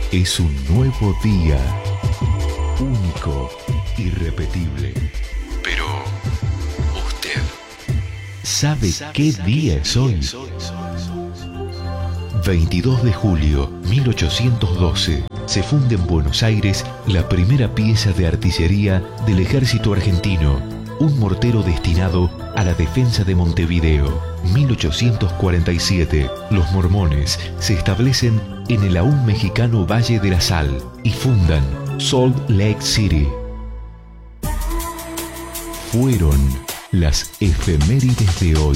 Es un nuevo día, único, irrepetible. Pero, ¿usted sabe qué día es hoy? 22 de julio 1812. Se funda en Buenos Aires la primera pieza de artillería del ejército argentino, un mortero destinado a la defensa de Montevideo. 1847. Los mormones se establecen en el aún mexicano Valle de la Sal y fundan Salt Lake City. Fueron las efemérides de hoy.